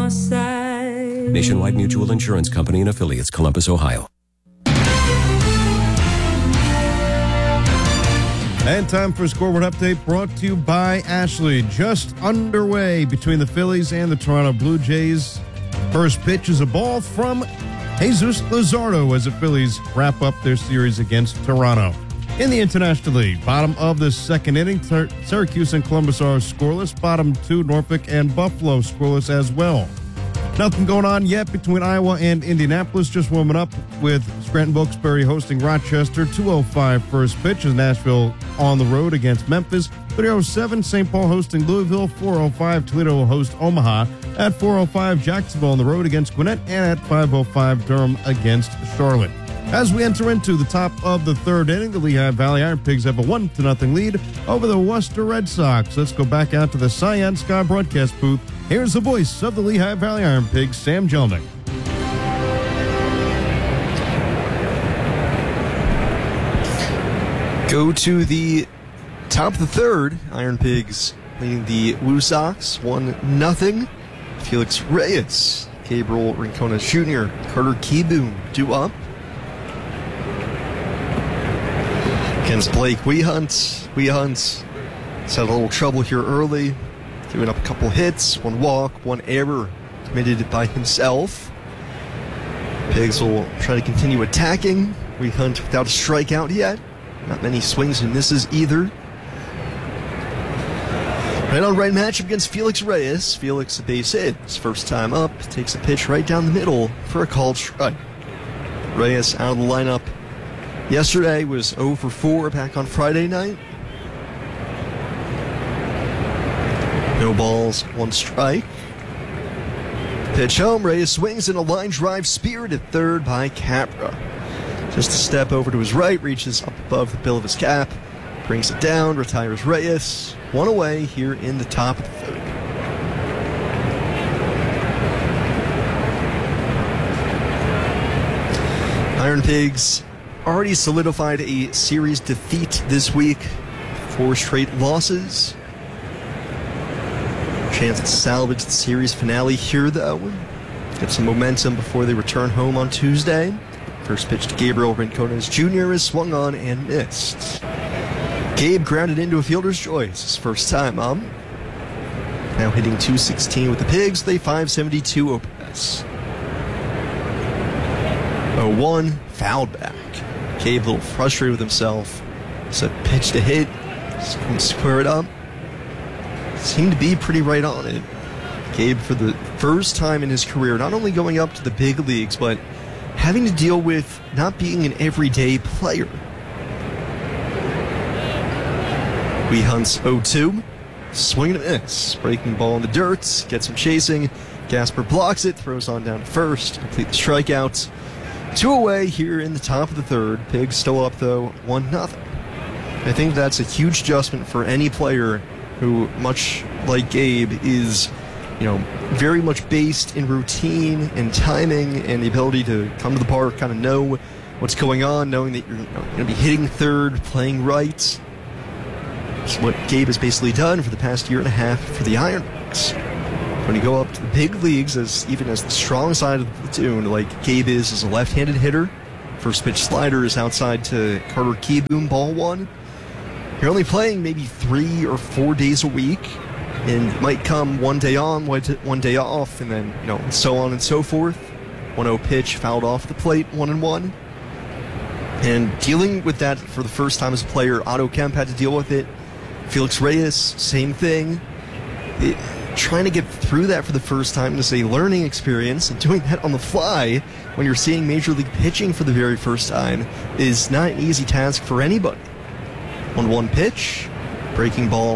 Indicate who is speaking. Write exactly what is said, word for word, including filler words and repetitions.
Speaker 1: my side.
Speaker 2: Nationwide Mutual Insurance Company and affiliates, Columbus, Ohio.
Speaker 3: And time for a scoreboard update brought to you by Ashley. Just underway between the Phillies and the Toronto Blue Jays. First pitch is a ball from Jesus Luzardo as the Phillies wrap up their series against Toronto. In the International League, bottom of the second inning, Syracuse and Columbus are scoreless. Bottom two, Norfolk and Buffalo scoreless as well. Nothing going on yet between Iowa and Indianapolis. Just warming up with Scranton Wilkes-Barre hosting Rochester. two oh five first pitch is Nashville on the road against Memphis. three oh seven, Saint Paul hosting Louisville. four oh five, Toledo will host Omaha. At four oh five, Jacksonville on the road against Gwinnett. And at five oh five, Durham against Charlotte. As we enter into the top of the third inning, the Lehigh Valley Iron Pigs have a one to nothing lead over the Worcester Red Sox. Let's go back out to the Cyan Sky broadcast booth. Here's the voice of the Lehigh Valley Iron Pigs, Sam Jelnick.
Speaker 4: Go to the top of the third. Iron Pigs leading the Woo Sox one nothing. Felix Reyes, Gabriel Rincona Junior, Carter Kieboom due up against Blake Wehunt. Wehunt has had a little trouble here early, giving up a couple hits, one walk, one error committed by himself. Pigs will try to continue attacking. Wehunt without a strikeout yet. Not many swings and misses either. Right on right matchup against Felix Reyes. Felix a base hit. His first time up. Takes a pitch right down the middle for a called strike. Reyes out of the lineup yesterday, was oh for four back on Friday night. No balls, one strike. Pitch home. Reyes swings in a line drive, speared at third by Capra. Just a step over to his right, reaches up above the bill of his cap, brings it down, retires Reyes. One away here in the top of the third. Iron Pigs already solidified a series defeat this week. Four straight losses. Chance to salvage the series finale here, though. Get some momentum before they return home on Tuesday. First pitch to Gabriel Rincones Junior is swung on and missed. Gabe grounded into a fielder's choice his first time up. Now hitting two sixteen with the Pigs, they five seventy-two O P S. oh one, fouled back. Gabe a little frustrated with himself. Set pitch to hit, couldn't square it up. Seemed to be pretty right on it. Gabe, for the first time in his career, not only going up to the big leagues, but having to deal with not being an everyday player. Wehunt's oh two. Swing and a miss. Breaking ball in the dirt. Gets him chasing. Gasper blocks it. Throws on down to first. Complete the strikeouts. Two away here in the top of the third. Pigs still up, though, one nothing. I think that's a huge adjustment for any player who, much like Gabe, is, you know, very much based in routine and timing and the ability to come to the park, kind of know what's going on, knowing that you're, you know, going to be hitting third, playing right. It's what Gabe has basically done for the past year and a half for the Iron Pigs. When you go up to the big leagues, as even as the strong side of the platoon, like Gabe is as a left-handed hitter, first pitch slider is outside to Carter Kieboom, ball one. You're only playing maybe three or four days a week, and it might come one day on, one day off, and then, you know, so on and so forth. one oh pitch, fouled off the plate, one and one. And dealing with that for the first time as a player, Otto Kemp had to deal with it. Felix Reyes, same thing. It, trying to get through that for the first time is a learning experience, and doing that on the fly when you're seeing Major League pitching for the very first time is not an easy task for anybody. one one pitch, breaking ball